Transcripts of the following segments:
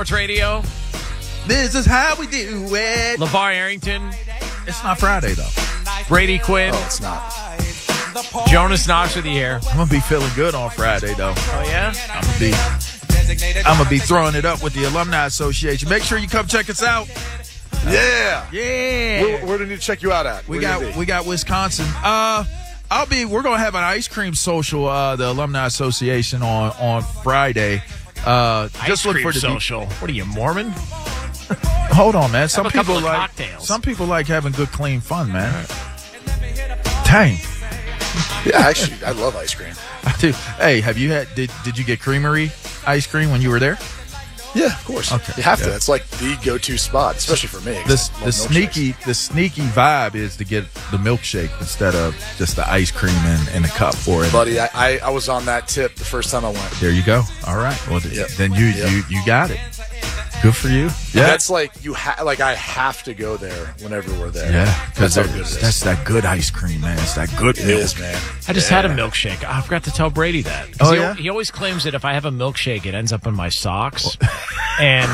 Sports Radio. This is how we do it. LeVar Arrington. It's not Friday, though. Brady Quinn. Oh, it's not. Jonas Knox with you here. I'm going to be feeling good on Friday, though. Oh, yeah? I'm gonna be throwing it up with the Alumni Association. Make sure you come check us out. Yeah. Yeah. Where do we need to check you out at? We got Wisconsin. We're gonna have an ice cream social, the Alumni Association on Friday. Just look for the social. What are you, Mormon? Hold on, man. Some Have a couple people of like cocktails. some people like having good, clean fun, man. Dang. Yeah, actually, I love ice cream. I do. Hey, have you had? Did you get Creamery ice cream when you were there? Yeah, of course. Okay. You have to. It's like the go-to spot, especially for me. The sneaky vibe is to get the milkshake instead of just the ice cream in a cup for it. Buddy, I was on that tip the first time I went. There you go. All right. Well, Yep. then you got it. Good for you. Yeah. That's like I have to go there whenever we're there. Yeah, because That's how good it is. that's that good ice cream, man. It's that good It milk. is, man. I just had a milkshake. I forgot to tell Brady that. 'Cause Oh, he, yeah? he always claims that if I have a milkshake, it ends up in my socks. And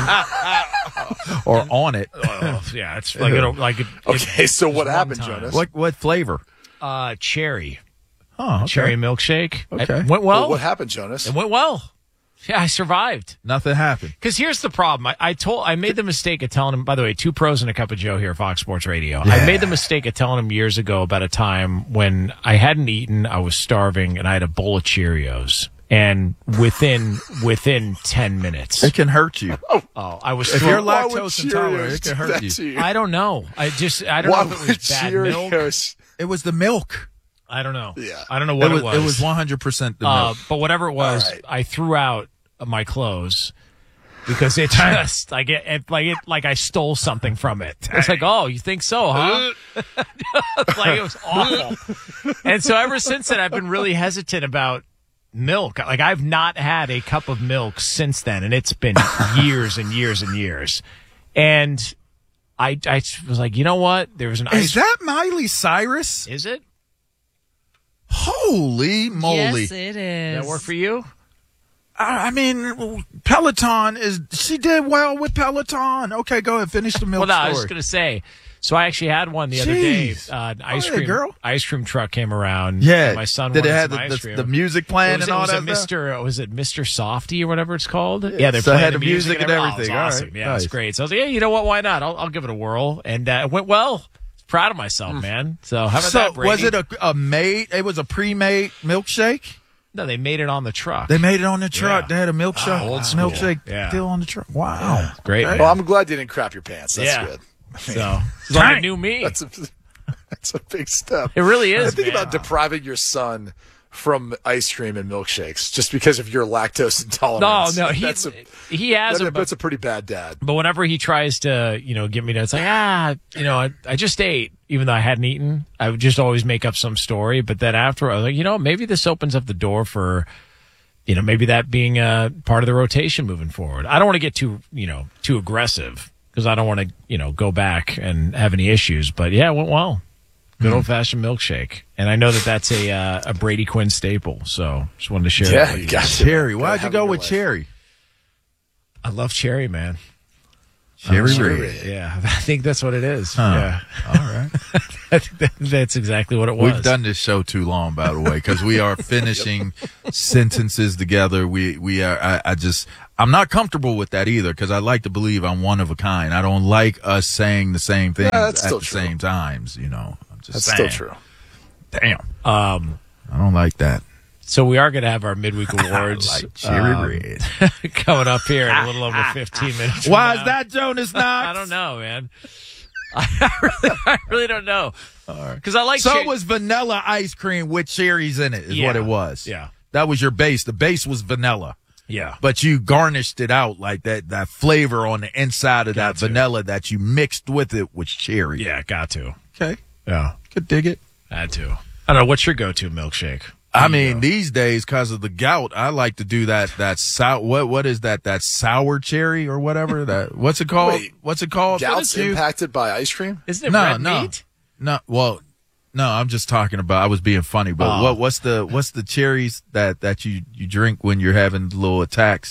Or on it. yeah, it's like Okay, so what one happened, time. Jonas? What flavor? Cherry. Oh, okay. Cherry milkshake. Okay. It went well. What happened, Jonas? It went well. Yeah, I survived. Nothing happened. Because here's the problem. I made the mistake of telling him, by the way, 2 pros and a cup of Joe here, Fox Sports Radio. Yeah. I made the mistake of telling him years ago about a time when I hadn't eaten, I was starving, and I had a bowl of Cheerios. And within 10 minutes. It can hurt you. I was If you're Why would lactose intolerant, Cheerios it can do hurt that you. to you? I don't know. I don't Why know if it would was bad milk. Cheerios? It was the milk. I don't know. Yeah. I don't know what it was. It was 100% the milk. But whatever it was, All right. I threw out my clothes because it just like I stole something from it. It's like, oh, you think so, huh? Like it was awful. And so ever since then, I've been really hesitant about milk. Like I've not had a cup of milk since then, and it's been years and years and years. And I was like, you know what? There was an ice. Is that Miley Cyrus? Is it? Holy moly. Yes, it Does is. that work for you? I mean, Peloton she did well with Peloton. Okay, go ahead, finish the milk Well, no, story. I was just going to say, so I actually had one the other day. Jeez. An Go ahead, ice cream truck came around. Yeah, and my son did it wanted have some ice cream. the music playing and all that stuff? Was it Mr. Softy or whatever it's called? Yeah, they're so it playing had the the music and Oh, it was everything. All awesome. right, Yeah, nice. it's great. So I was like, yeah, you know what? Why not? I'll give it a whirl. And it went well. Proud of myself, man. So how about that, Brady? Was it a made? It was a pre-made milkshake. No, they made it on the truck. They made it on the truck. Yeah. They had a milkshake, old school. milkshake Yeah. deal on the truck. Wow, Great, man. Well, I'm glad you didn't crap your pants. That's Yeah. good. So it's like a new me. That's a big step. It really is, Think man. about depriving your son from ice cream and milkshakes just because of your lactose intolerance. No, he has them, that's a pretty bad dad. But whenever he tries to, get me to, it's like, I just ate, even though I hadn't eaten. I would just always make up some story. But then after, I was like, maybe this opens up the door for, maybe that being a part of the rotation moving forward. I don't want to get too aggressive because I don't want to, go back and have any issues. But yeah, it went well. Good old fashioned milkshake. And I know that that's a Brady Quinn staple. So just wanted to share that Yeah, with you you. got to. Cherry. Gotta Why'd you have it go in your with life. cherry? I love cherry, man. Cherry Cherry. red. Yeah, I think that's what it is. Huh. Yeah. All right. I think that's exactly what it was. We've done this show too long, by the way, because we are finishing sentences together. We are. I'm not comfortable with that either, because I like to believe I'm one of a kind. I don't like us saying the same things that's at still the true. same times. I'm just That's saying. still true. Damn. I don't like that. So we are going to have our midweek awards Like cherry red. coming up here in a little over 15 minutes. from Why now. is that, Jonas Knox? I don't know, man. I really don't know. Because I like So cherry- it was vanilla ice cream with cherries in it, is Yeah. what it was. Yeah. That was your base. The base was vanilla. Yeah. But you garnished it out like that flavor on the inside of Got that to. vanilla that you mixed with it was cherry. Yeah, got to. Okay. Yeah, Could dig it. had to. I don't know. What's your go-to milkshake? I mean, these days, because of the gout, I like to do that sour. What is that? That sour cherry or whatever. What's it called? Wait, What's it called? Gout's You- impacted by ice cream? Isn't it No, red no. meat? No, well, no. I'm just talking about. I was being funny, but Oh. what's the cherries that you drink when you're having little attacks?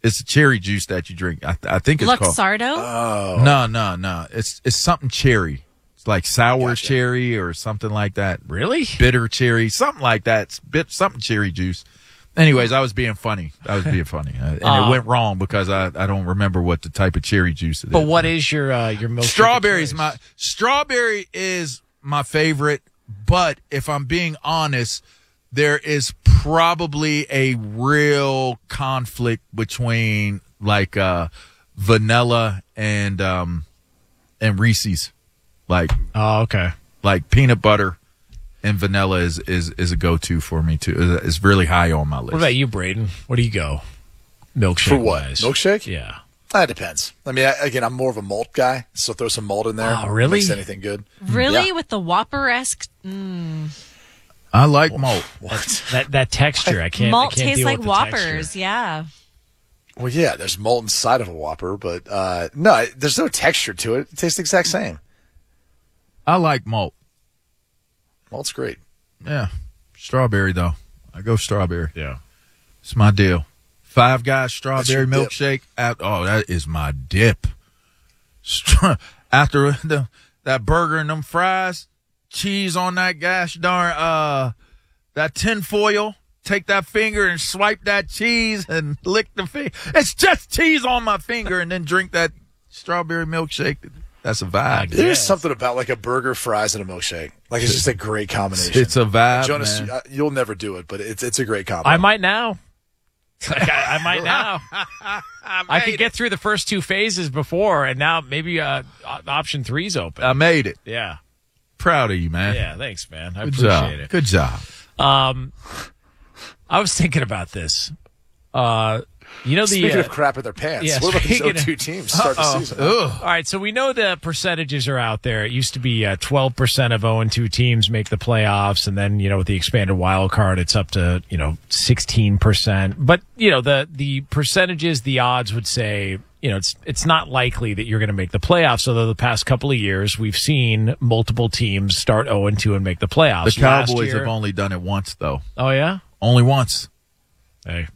It's a cherry juice that you drink. I think it's called. Luxardo? No. It's something cherry. It's like sour cherry or something like that. Really? Bitter cherry, something like that. It's something cherry juice. Anyways, I was being funny. And it went wrong because I don't remember what the type of cherry juice it is. But what is your milkshake? Strawberry is my favorite. But if I'm being honest, there is probably a real conflict between like vanilla and Reese's. Like, oh, okay. Like peanut butter and vanilla is a go-to for me too. It's really high on my list. What about you, Braden? What do you go? Milkshake for what? wise? Milkshake? Yeah. That depends. I mean, again, I'm more of a malt guy, so throw some malt in there. Oh, really? Makes anything good. Really? Yeah. With the Whopper-esque? I like malt. What? That texture, I can't. Malt I can't tastes deal like with the Whoppers, texture. yeah. Well, yeah, there's malt inside of a Whopper, but no, there's no texture to it. It tastes the exact same. I like malt. Malt's great. Yeah. Strawberry, though. I go strawberry. Yeah. It's my deal. Five Guys strawberry your dip. milkshake. That is my dip. After that burger and them fries, cheese on that gosh darn, that tin foil. Take that finger and swipe that cheese and lick the finger. It's just cheese on my finger and then drink that strawberry milkshake. That's a vibe. There is something about like a burger, fries, and a milkshake. Like it's just a great combination. It's a vibe, Jonas, man. you'll never do it, but it's a great combo. I might now. I might now. I could get through the first two phases before, and now maybe option 3's open. I made it. Yeah. Proud of you, man. Yeah, thanks, man. I Good appreciate job. it. Good job. I was thinking about this. Speaking of crap in their pants, yeah, what about these speaking 0-2 teams start the season? All right, so we know the percentages are out there. It used to be 12% of 0-2 teams make the playoffs, and then with the expanded wild card, it's up to 16%. But the percentages, the odds would say it's not likely that you're going to make the playoffs. Although the past couple of years, we've seen multiple teams start 0-2 and make the playoffs. The Cowboys have only done it once, though. Oh yeah, only once. Hey.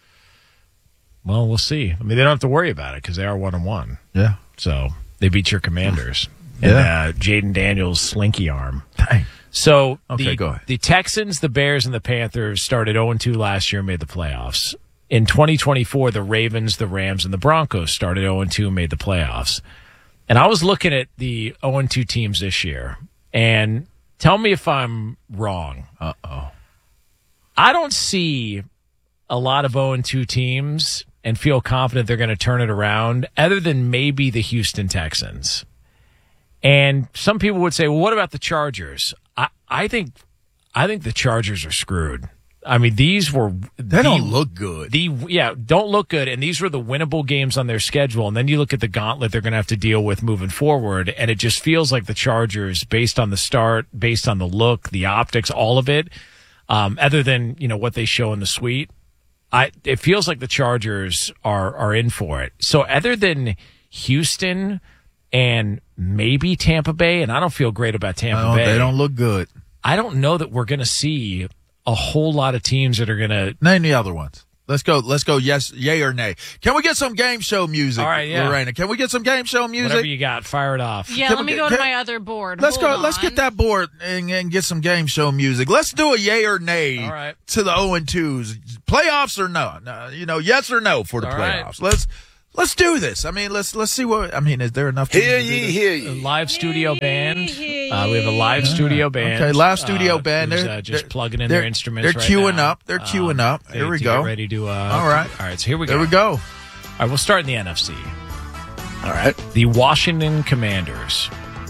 Well, we'll see. I mean, they don't have to worry about it because they are 1-1. Yeah. So they beat your Commanders. Yeah. And Jaden Daniels' slinky arm. Dang. So Okay, go ahead. The Texans, the Bears, and the Panthers started 0-2 last year and made the playoffs. In 2024, the Ravens, the Rams, and the Broncos started 0-2 and made the playoffs. And I was looking at the 0-2 teams this year, and tell me if I'm wrong. Uh-oh. I don't see a lot of 0-2 teams and feel confident they're going to turn it around, other than maybe the Houston Texans. And some people would say, well, what about the Chargers? I think the Chargers are screwed. I mean, They don't look good. Don't look good. And these were the winnable games on their schedule. And then you look at the gauntlet they're going to have to deal with moving forward. And it just feels like the Chargers, based on the start, based on the look, the optics, all of it, other than, what they show in the suite, it feels like the Chargers are in for it. So other than Houston and maybe Tampa Bay, and I don't feel great about Tampa Bay. They don't look good. I don't know that we're going to see a whole lot of teams that are going to name the other ones. Let's go. Yes, yay or nay. Can we get some game show music? All right, yeah. Lorena, can we get some game show music? Whatever you got, fire it off. Yeah, let me go to my other board. Let's Hold go. Let's on. get that board and get some game show music. Let's do a yay or nay All right. to the 0-2s. Playoffs or no? Yes or no for the All playoffs. right. Let's do this. I mean, let's see what. I mean, is there enough? Hear teams to do ye, this? hear A ye. live studio band. We have a live studio band. Okay, live studio band. who's, They're just plugging in they're- their instruments. they're right queuing now. up. They're queuing up. Here we to go. Get ready to. All right. All right. So here we go. There we go. All right. We'll start in the NFC. All right. The Washington Commanders.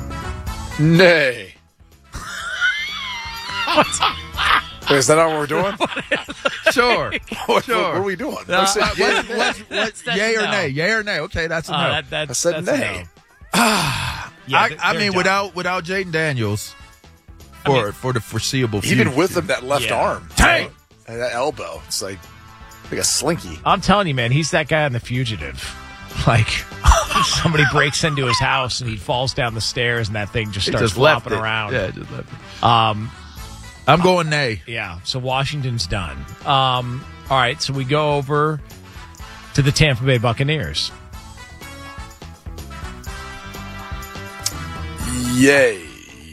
Nay. Wait, is that not what we're doing? Sure. What are we doing? I said yay. That's Yay or no. nay? Yay or nay? Okay, that's a no. That's, I said that's nay. a no. Yeah, I they're mean, done. without Jaden Daniels I mean, for the foreseeable future. Even with him, that left Yeah. arm. Dang. And that elbow. It's like a slinky. I'm telling you, man, he's that guy on The Fugitive. Like, somebody breaks into his house and he falls down the stairs and that thing just It starts just left flopping it. around. Yeah, it just left it. I'm going nay. Yeah, so Washington's done. All right, so we go over to the Tampa Bay Buccaneers. Yay.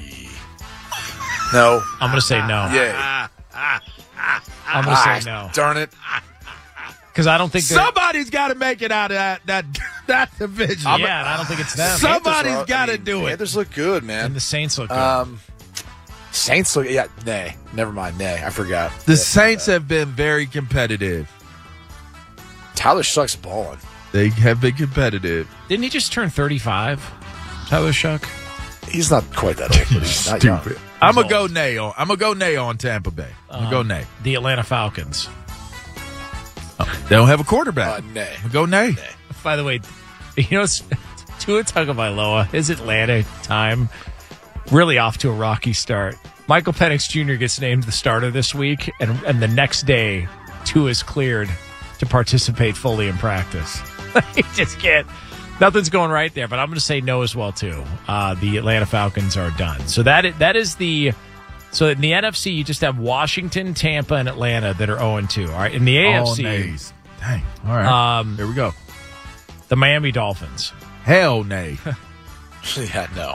No. I'm going to say no. Yay. I'm going to say no. Darn it. Because I don't think Somebody's got to make it out of that division. yeah, and I don't think it's them. Somebody's got to do it. Panthers look good, man. And the Saints look good. Saints look, nay. Never mind, nay. I forgot. The Saints have been very competitive. Tyler Shuck's balling. They have been competitive. Didn't he just turn 35, Tyler Shuck? He's not quite that old, but he's not young. Stupid. I'm gonna go nay on Tampa Bay. I'm gonna go nay. The Atlanta Falcons. They don't have a quarterback. Nay. I'm gonna go nay. By the way, it's Tua Tagovailoa, his Atlanta time, really off to a rocky start. Michael Penix Jr. gets named the starter this week, and the next day, Tua is cleared to participate fully in practice. He just can't. Nothing's going right there, but I'm going to say no as well, too. The Atlanta Falcons are done. So that is the... So in the NFC, you just have Washington, Tampa, and Atlanta that are 0-2. All right, in the AFC... nays. Dang. All right. Here we go. The Miami Dolphins. Hell nay. Yeah, no.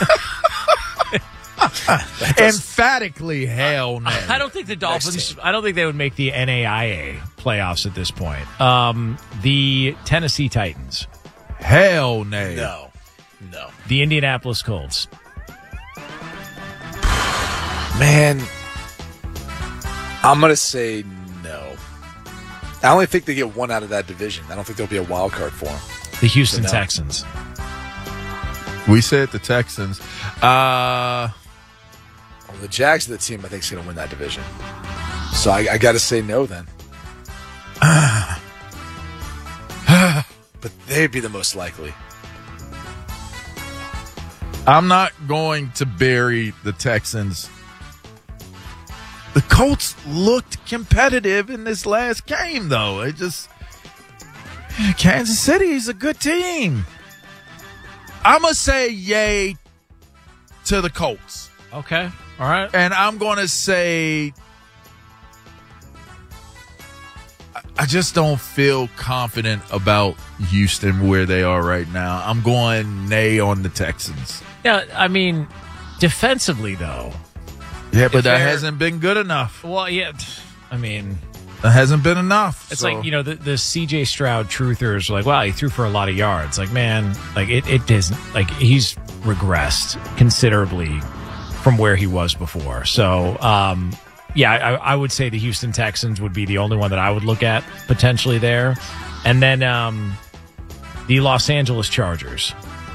Emphatically hell nay. I don't think the Dolphins... I don't think they would make the NAIA playoffs at this point. The Tennessee Titans. Hell nay. No. The Indianapolis Colts. Man, I'm going to say no. I only think they get one out of that division. I don't think there'll be a wild card for them. The Houston No. Texans. We said the Texans. Well, the Jags are the team I think is going to win that division. So I got to say no then. But they'd be the most likely. I'm not going to bury the Texans. The Colts looked competitive in this last game, though. Kansas City is a good team. I'm going to say yay to the Colts. Okay. All right. And I'm going to say I just don't feel confident about Houston where they are right now. I'm going nay on the Texans. Yeah, I mean, defensively, though. Yeah, but If that they're- hasn't been good enough. Well, yeah, I mean, That hasn't been enough. it's So- like, the C.J. Stroud truthers are like, wow, he threw for a lot of yards. Like, man, like, it isn't, like, he's regressed considerably from where he was before. So, yeah, I would say the Houston Texans would be the only one that I would look at potentially there. And then the Los Angeles Chargers.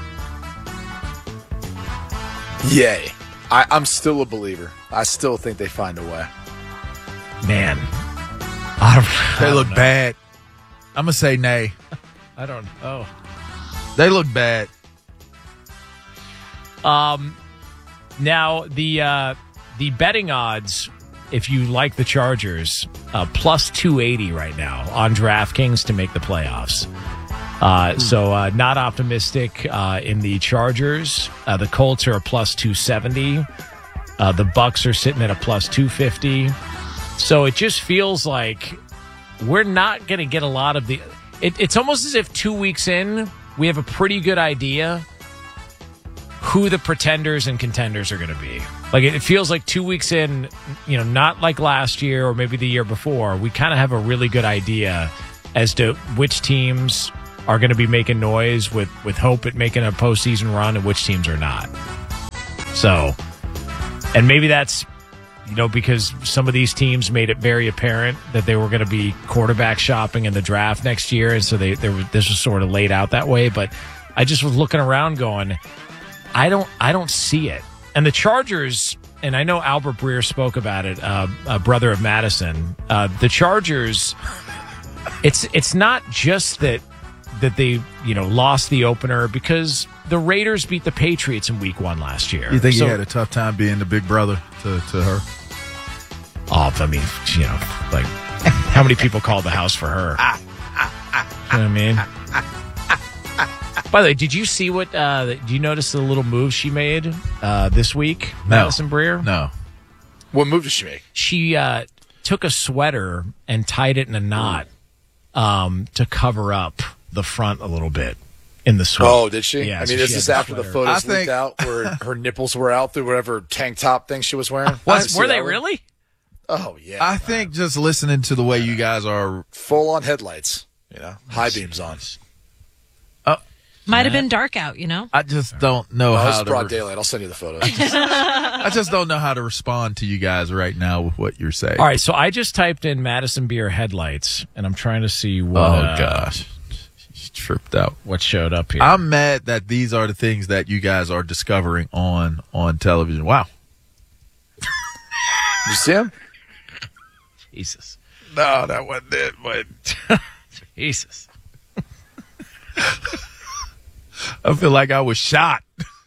Yay. I'm still a believer. I still think they find a way. Man. They look bad. I'm going to say nay. I don't know. They look bad. Now, the betting odds, if you like the Chargers, plus 280 right now on DraftKings to make the playoffs. So not optimistic in the Chargers. The Colts are a plus 270. The Bucks are sitting at a plus 250. So it just feels like we're not going to get a lot of the... It's almost as if 2 weeks in, we have a pretty good idea who the pretenders and contenders are going to be. Like, it feels like 2 weeks in, not like last year or maybe the year before, we kind of have a really good idea as to which teams are going to be making noise with hope at making a postseason run and which teams are not. So, and maybe that's, because some of these teams made it very apparent that they were going to be quarterback shopping in the draft next year. And so this was sort of laid out that way. But I just was looking around going, I don't see it. And the Chargers, and I know Albert Breer spoke about it, a brother of Madison. The Chargers, it's not just that they lost the opener, because the Raiders beat the Patriots in Week 1 last year. You think So- he had a tough time being the big brother to her? Oh, I mean, like, how many people called the house for her? You know what I mean? By the way, did you see do you notice the little move she made this week, Madison Breer? No. What move did she make? She took a sweater and tied it in a knot to cover up the front a little bit in the swim. Oh, did she? Yeah, I so mean, she is this had after the sweater. photos I think- leaked out where her nipples were out through whatever tank top thing she was wearing? Were they really? Oh, yeah. I think just listening to the way you guys are. Full-on headlights, high beams on. Might have been dark out, you know? I just don't know Oh, how it's to. broad daylight. I'll send you the photos. I just don't know how to respond to you guys right now with what you're saying. All right, so I just typed in Madison Beer headlights, and I'm trying to see what. Oh gosh, she's tripped out. What showed up here? I'm mad that these are the things that you guys are discovering on television. Wow. You see him? Jesus, No, that wasn't it. But Jesus. I feel like I was shot.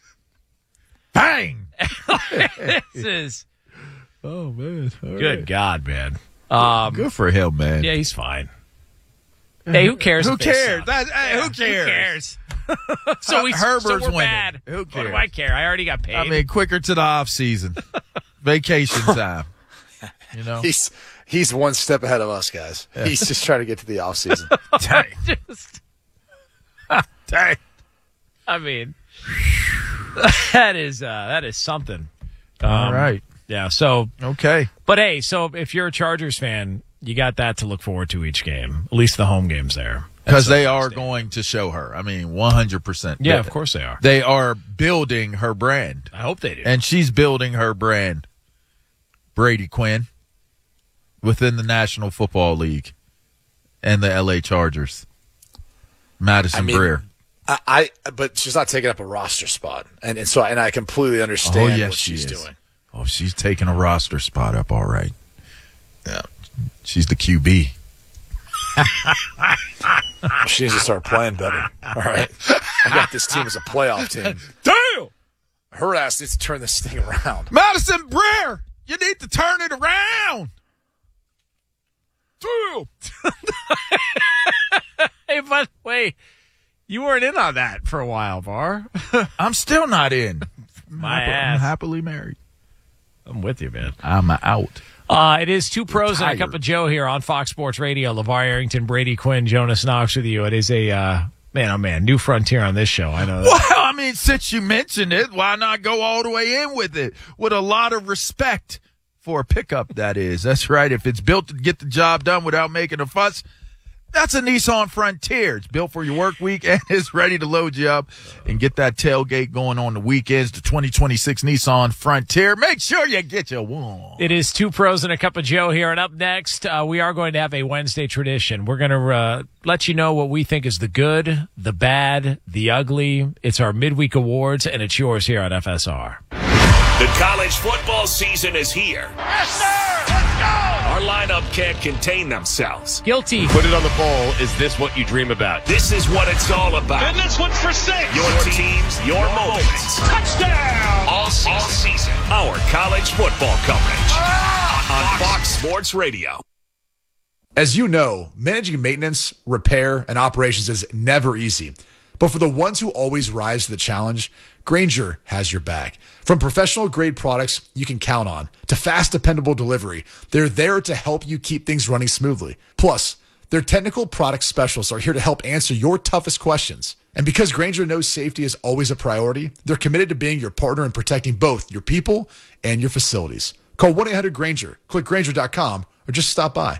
Bang. This is Oh man. All good. right. God, man. Good for him, man. Yeah, he's fine. Hey, who cares? Who if they cares? suck? Who cares? So Herbert's we're winning. bad. Who What cares? do I care? I already got paid. I mean, quicker to the off season, vacation time. You know. He's one step ahead of us, guys. He's just trying to get to the off season. Dang. Just, Dang. I mean, that is something. All right. Yeah. So, Okay. but hey, so if you're a Chargers fan, you got that to look forward to each game. At least the home games there. Because they are going to show her. I mean, 100%. Yeah, of course they are. They are building her brand. I hope they do. And she's building her brand, Brady Quinn, within the National Football League and the LA Chargers. Madison Breer. But she's not taking up a roster spot, and I completely understand what she's doing. Oh, she's taking a roster spot up, all right. Yeah, she's the QB. She needs to start playing better. All right, I got this team as a playoff team. Damn, Her ass needs to turn this thing around. Madison Breer, you need to turn it around. Damn. Hey, by the way, you weren't in on that for a while, Bar. I'm still not in. My I'm ass. happily married. I'm with you, man. I'm out. It is Two Pros and a Cup of Joe here on Fox Sports Radio. LeVar Arrington, Brady Quinn, Jonas Knox with you. It is a, new frontier on this show. I know that. Well, I mean, since you mentioned it, why not go all the way in with it? With a lot of respect for a pickup, that is. That's right. If it's built to get the job done without making a fuss, that's a Nissan Frontier. It's built for your work week and is ready to load you up and get that tailgate going on the weekends. The 2026 Nissan Frontier. Make sure you get your one. It is Two Pros and a Cup of Joe here. And up next, we are going to have a Wednesday tradition. We're going to let you know what we think is the good, the bad, the ugly. It's our midweek awards, and it's yours here on FSR. The college football season is here. Yes, sir! Let's go! Our lineup can't contain themselves. Guilty. Put it on the bowl. Is this what you dream about? This is what it's all about. And this one's for six. Your teams, your moments. Touchdown! All season. Our college football coverage. On Fox Sports Radio. As you know, managing maintenance, repair, and operations is never easy. But for the ones who always rise to the challenge, Grainger has your back. From professional-grade products you can count on to fast, dependable delivery, they're there to help you keep things running smoothly. Plus, their technical product specialists are here to help answer your toughest questions. And because Grainger knows safety is always a priority, they're committed to being your partner in protecting both your people and your facilities. Call 1-800-GRAINGER, click Grainger.com, or just stop by.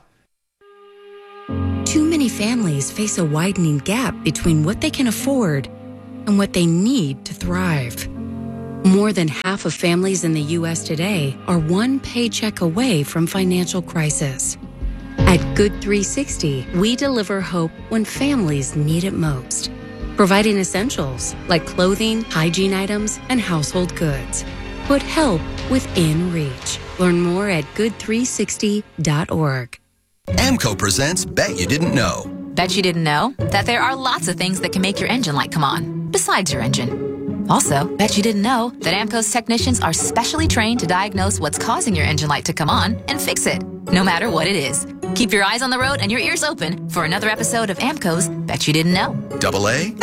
Too many families face a widening gap between what they can afford and what they need to thrive. More than half of families in the U.S. today are one paycheck away from financial crisis. At Good 360, we deliver hope when families need it most, providing essentials like clothing, hygiene items, and household goods. Put help within reach. Learn more at good360.org. AMCO presents Bet You Didn't Know. Bet you didn't know that there are lots of things that can make your engine light come on, besides your engine. Also, bet you didn't know that AMCO's technicians are specially trained to diagnose what's causing your engine light to come on and fix it, no matter what it is. Keep your eyes on the road and your ears open for another episode of AMCO's Bet You Didn't Know. Double A,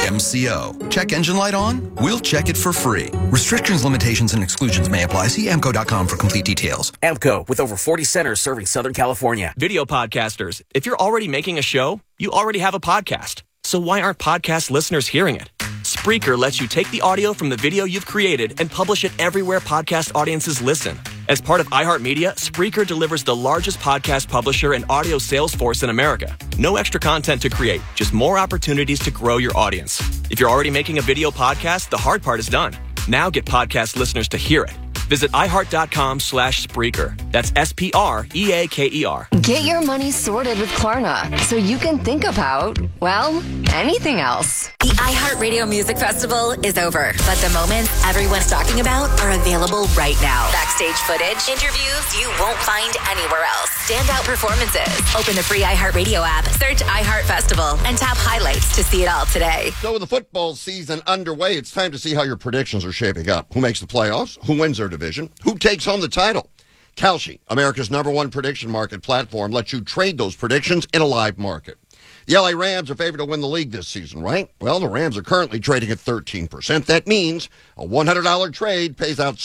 AMCO. Check engine light on? We'll check it for free. Restrictions, limitations, and exclusions may apply. See AMCO.com for complete details. AMCO, with over 40 centers serving Southern California. Video podcasters, if you're already making a show, you already have a podcast. So why aren't podcast listeners hearing it? Spreaker lets you take the audio from the video you've created and publish it everywhere podcast audiences listen. As part of iHeartMedia, Spreaker delivers the largest podcast publisher and audio sales force in America. No extra content to create, just more opportunities to grow your audience. If you're already making a video podcast, the hard part is done. Now get podcast listeners to hear it. Visit iHeart.com/Spreaker. That's SPREAKER. Get your money sorted with Klarna so you can think about, well, anything else. The iHeartRadio Music Festival is over, but the moments everyone's talking about are available right now. Backstage footage, interviews you won't find anywhere else, standout performances. Open the free iHeartRadio app, search iHeart Festival, and tap highlights to see it all today. So with the football season underway, it's time to see how your predictions are shaping up. Who makes the playoffs? Who wins their division? Who takes home the title? Kalshi, America's #1 prediction market platform, lets you trade those predictions in a live market. The LA Rams are favored to win the league this season, right? Well, the Rams are currently trading at 13%. That means a $100 trade pays out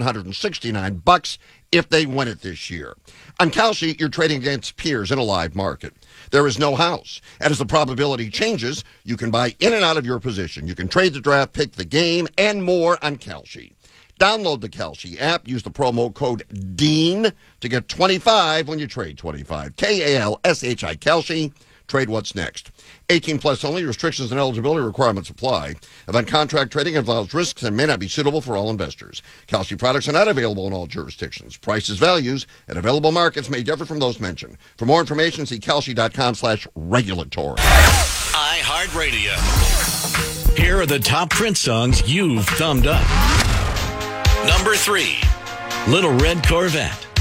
$769 if they win it this year. On Kalshi, you're trading against peers in a live market. There is no house. And as the probability changes, you can buy in and out of your position. You can trade the draft, pick the game, and more on Kalshi. Download the Kalshi app. Use the promo code DEAN to get 25 when you trade 25. KALSHI Kalshi. Trade what's next. 18 plus only. Restrictions and eligibility requirements apply. Event contract trading involves risks and may not be suitable for all investors. Kalshi products are not available in all jurisdictions. Prices, values, and available markets may differ from those mentioned. For more information, see Kalshi.com/regulatory. iHeartRadio. Here are the top Prince songs you've thumbed up. Number 3, Little Red Corvette.